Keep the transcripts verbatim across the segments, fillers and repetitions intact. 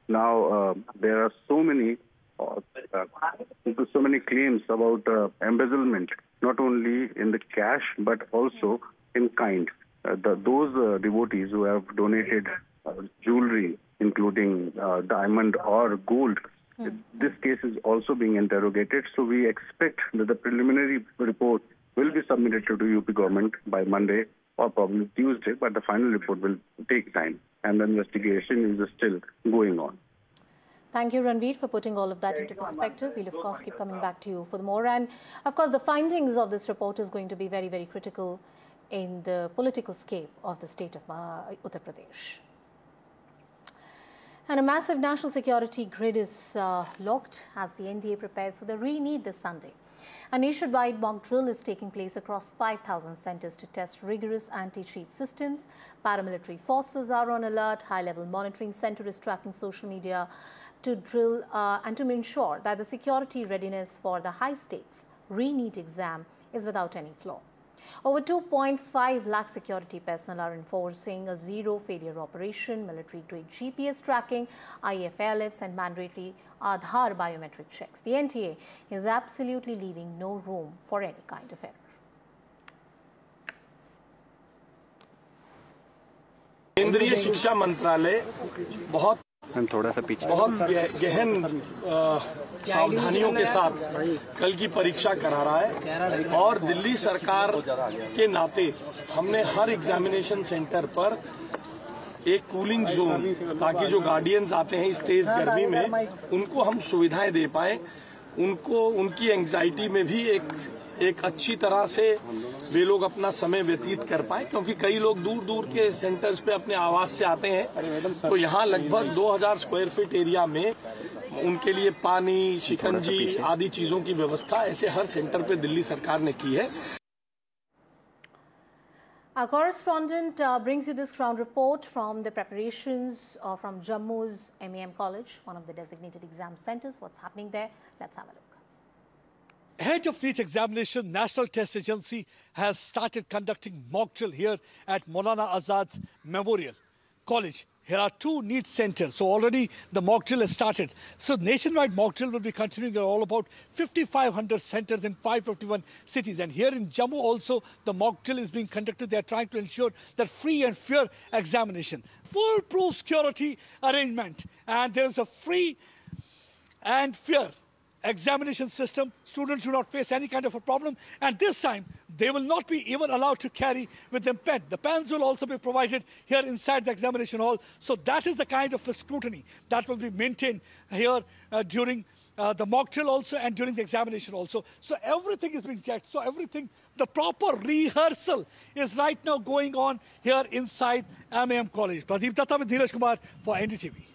Now, uh, there are so many, uh, so many claims about uh, embezzlement, not only in the cash but also in kind. Uh, the, those uh, devotees who have donated uh, jewelry, including uh, diamond or gold, mm. this case is also being interrogated. So we expect that the preliminary report will be submitted to the U P government by Monday or probably Tuesday, but the final report will take time, and the investigation is still going on. Thank you, Ranveer, for putting all of that into perspective. We'll, of course, keep coming back to you for more. And, of course, the findings of this report is going to be very, very critical in the political scape of the state of Uttar Pradesh. And a massive national security grid is uh, locked as the N D A prepares for the re-need this Sunday. A nationwide mock drill is taking place across five thousand centers to test rigorous anti-cheat systems. Paramilitary forces are on alert. High-level monitoring center is tracking social media to drill uh, and to ensure that the security readiness for the high-stakes re-need exam is without any flaw. Over two point five lakh security personnel are enforcing a zero-failure operation, military-grade G P S tracking, I F L Fs and mandatory Aadhaar biometric checks. The N T A is absolutely leaving no room for any kind of error. केंद्रीय शिक्षा मंत्रालय बहुत थोड़ा सा पीछे बहुत गहन सावधानियों के साथ कल की परीक्षा करा रहा है और दिल्ली सरकार के नाते हमने हर एग्जामिनेशन सेंटर पर एक कूलिंग जोन, ताकि जो गार्डियंस आते हैं इस तेज गर्मी में उनको हम सुविधाएं दे पाए, उनको उनकी एंग्जाइटी में भी एक एक अच्छी तरह से वे लोग अपना समय व्यतीत कर पाए, क्योंकि कई लोग दूर दूर के सेंटर्स पे अपने आवास से आते हैं। तो यहाँ लगभग दो हज़ार स्क्वायर फीट एरिया में उनके लिए पानी, शिकंजी आदि चीजों की व्यवस्था ऐसे हर सेंटर पे दिल्ली सरकार ने की है। Our correspondent uh, brings you this ground report from the preparations uh, from Jammu's M A M College, one of the designated exam centers. What's happening there? Let's have a look. Ahead of NEET examination, National Test Agency has started conducting mock drill here at Maulana Azad Memorial College. Here are two NEET centers, so already the mock drill has started. So nationwide mock drill will be continuing at all about fifty-five hundred centers in five hundred fifty-one cities. And here in Jammu also, the mock drill is being conducted. They are trying to ensure that free and fair examination. Foolproof security arrangement. And there is a free and fair examination system. Students do not face any kind of a problem, and this time they will not be even allowed to carry with them pen. The pens will also be provided here inside the examination hall. So that is the kind of a scrutiny that will be maintained here uh, during uh, the mock drill also and during the examination also. So everything is being checked. So everything, the proper rehearsal is right now going on here inside M A M College. Pradeep Datta with Neeraj Kumar for N D T V.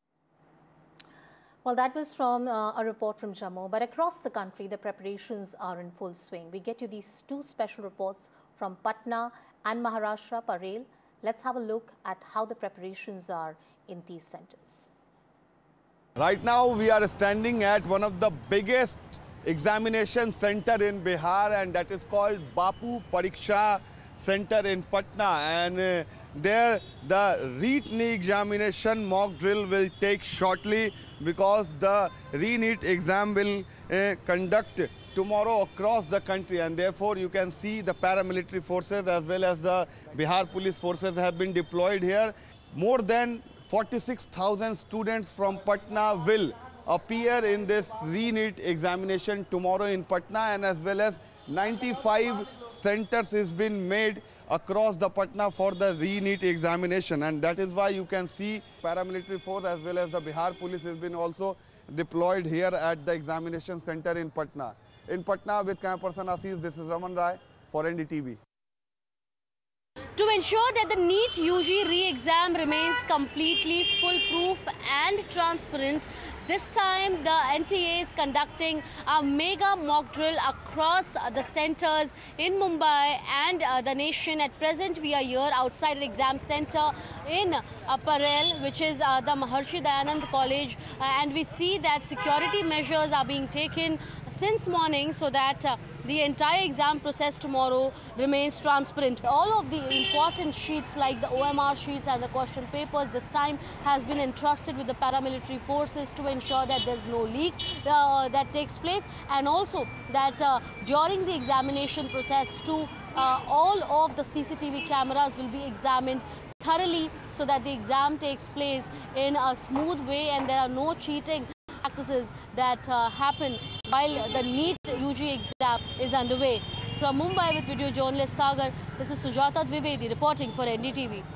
Well, that was from uh, a report from Jammu, but across the country, the preparations are in full swing. We get you these two special reports from Patna and Maharashtra. Parel, let's have a look at how the preparations are in these centers. Right now, we are standing at one of the biggest examination center in Bihar, and that is called Bapu Pariksha Center in Patna. And uh, there, the re-NEET examination mock drill will take shortly, because the re-NEET exam will uh, conduct tomorrow across the country, and therefore you can see the paramilitary forces as well as the Bihar police forces have been deployed here. More than forty-six thousand students from Patna will appear in this re-NEET examination tomorrow in Patna, and as well as ninety-five centers has been made across the Patna for the re-NEET examination, and that is why you can see paramilitary force as well as the Bihar police has been also deployed here at the examination center in Patna. In Patna with camera person Ashish, this is Raman Rai for N D T V. To ensure that the NEET U G re-exam remains completely foolproof and transparent, This time, the N T A is conducting a mega mock drill across the centers in Mumbai and uh, the nation. At present, we are here outside an exam center in uh, Parel, which is uh, the Maharshi Dayanand College, uh, and we see that security measures are being taken since morning so that uh, the entire exam process tomorrow remains transparent. All of the important sheets like the O M R sheets and the question papers this time has been entrusted with the paramilitary forces to ensure that there's no leak uh, that takes place, and also that uh, during the examination process too, uh, all of the C C T V cameras will be examined thoroughly so that the exam takes place in a smooth way and there are no cheating practices that uh, happen while the NEET U G exam is underway. From Mumbai with video journalist Sagar, this is Sujata Dwivedi reporting for N D T V.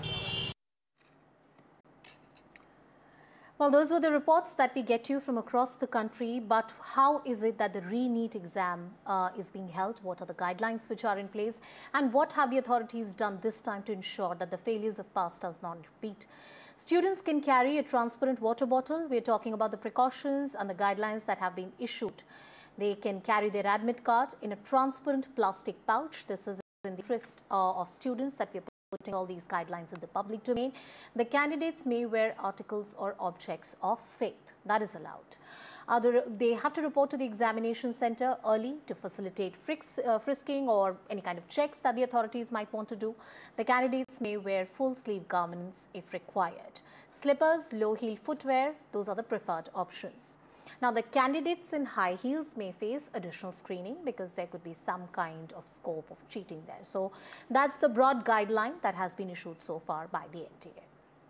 Well, those were the reports that we get you from across the country, but how is it that the re-NEET exam uh, is being held? What are the guidelines which are in place? And what have the authorities done this time to ensure that the failures of past does not repeat? Students can carry a transparent water bottle. We're talking about the precautions and the guidelines that have been issued. They can carry their admit card in a transparent plastic pouch. This is in the interest uh, of students that we're putting all these guidelines in the public domain. The candidates may wear articles or objects of faith. That is allowed. Other, they have to report to the examination center early to facilitate fris uh, frisking or any kind of checks that the authorities might want to do. The candidates may wear full sleeve garments if required. Slippers, low-heeled footwear, those are the preferred options. Now, the candidates in high heels may face additional screening because there could be some kind of scope of cheating there. So that's the broad guideline that has been issued so far by the N T A.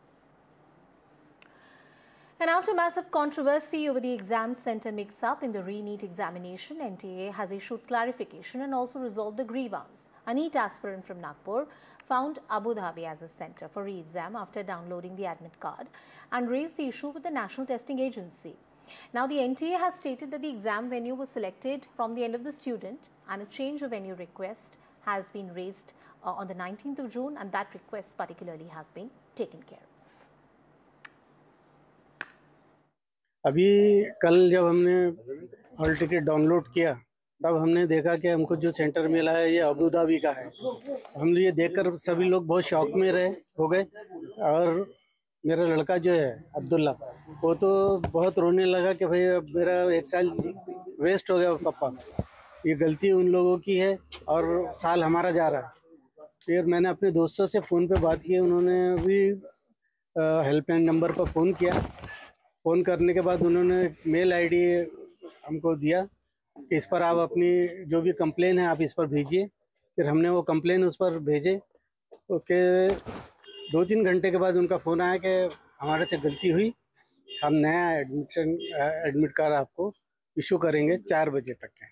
And after massive controversy over the exam center mix-up in the re-NEET examination, N T A has issued clarification and also resolved the grievance. A NEET aspirant from Nagpur found Abu Dhabi as a center for re-exam after downloading the admit card and raised the issue with the National Testing Agency. Now, the N T A has stated that the exam venue was selected from the end of the student and a change of venue request has been raised uh, on the nineteenth of June, and that request particularly has been taken care of. अभी कल जब हमने hall ticket download किया तब हमने देखा कि हमको जो सेंटर मिला है ये अबू धाबी का है। हम ये देखकर सभी लोग बहुत शौक में रहे हो गए और मेरा लड़का जो है अब्दुल्ला वो तो बहुत रोने लगा कि भाई अब मेरा एक साल वेस्ट हो गया पापा, ये गलती उन लोगों की है और साल हमारा जा रहा है। फिर मैंने अपने दोस्तों से फ़ोन पे बात की, उन्होंने भी हेल्पलाइन नंबर पर फ़ोन किया। फ़ोन करने के बाद उन्होंने मेल आईडी हमको दिया कि इस पर आप अपनी जो भी कंप्लेन है आप इस पर भेजिए। फिर हमने वो कंप्लेन उस पर भेजे। उसके दो तीन घंटे के बाद उनका फ़ोन आया कि हमारे से गलती हुई, हम नया एडमिशन एडमिट कार्ड आपको इशू करेंगे चार बजे तक के।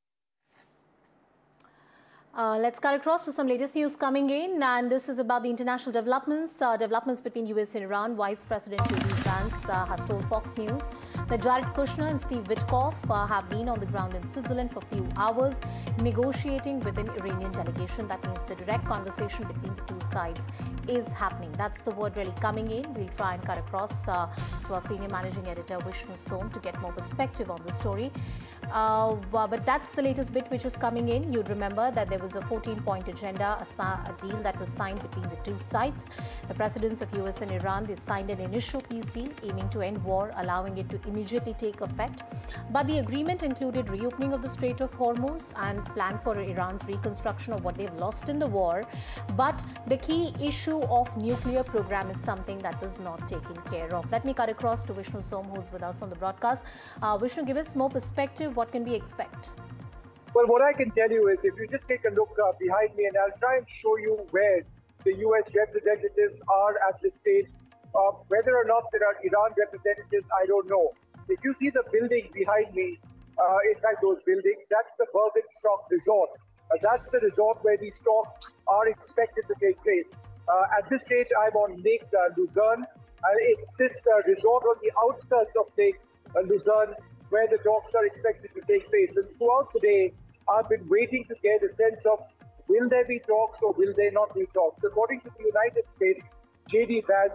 Uh, let's cut across to some latest news coming in, and this is about the international developments. Uh, developments between U S and Iran. Vice President J D Vance uh, has told Fox News that Jared Kushner and Steve Witkoff uh, have been on the ground in Switzerland for a few hours negotiating with an Iranian delegation. That means the direct conversation between the two sides is happening. That's the word really coming in. We'll try and cut across uh, to our senior managing editor Vishnu Som to get more perspective on the story. Uh, but that's the latest bit which is coming in. You'd remember that there was a fourteen point agenda, a, a deal that was signed between the two sides. The presidents of U S and Iran, they signed an initial peace deal aiming to end war, allowing it to immediately take effect. But the agreement included reopening of the Strait of Hormuz and plan for Iran's reconstruction of what they've lost in the war. But the key issue of nuclear program is something that was not taken care of. Let me cut across to Vishnu Som, who's with us on the broadcast. Uh, Vishnu, give us more perspective. What can we expect? Well, what I can tell you is if you just take a look uh, behind me, and I'll try and show you where the U S representatives are at this stage. Uh, whether or not there are Iran representatives, I don't know. If you see the building behind me, uh, in fact, those buildings, that's the Bergenstock Resort. Uh, that's the resort where these talks are expected to take place. Uh, at this stage, I'm on Lake uh, Luzerne. Uh, it's this uh, resort on the outskirts of Lake uh, Luzerne where the talks are expected to take place. And throughout the day, I've been waiting to get a sense of will there be talks or will there not be talks. According to the United States, J D Vance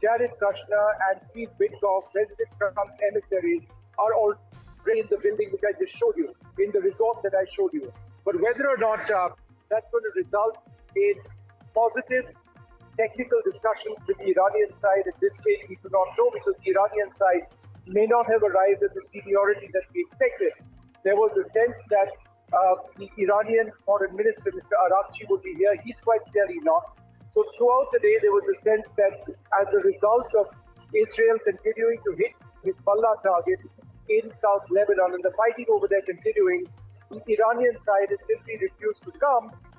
Jared Kushner and Steve Witkoff, President Trump's emissaries, are already in the building which I just showed you, in the resort that I showed you. But whether or not uh, that's going to result in positive technical discussions with the Iranian side at this stage, we do not know, because the Iranian side may not have arrived at the seniority that we expected. There was a sense that uh, the Iranian foreign minister, Mister Arakchi, would be here. He's quite clearly not. So throughout the day, there was a sense that as a result of Israel continuing to hit Hezbollah targets in South Lebanon and the fighting over there continuing, the Iranian side has simply refused to come